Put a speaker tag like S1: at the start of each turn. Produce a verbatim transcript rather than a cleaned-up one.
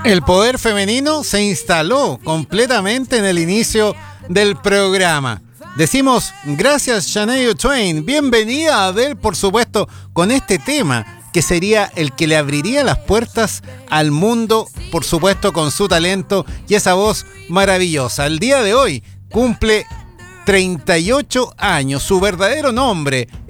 S1: El poder femenino se instaló completamente en el inicio del programa. Decimos gracias Shania Twain, bienvenida a Adele, por supuesto, con este tema que sería el que le abriría las puertas al mundo, por supuesto, con su talento y esa voz maravillosa. El día de hoy cumple treinta y ocho años, su verdadero nombre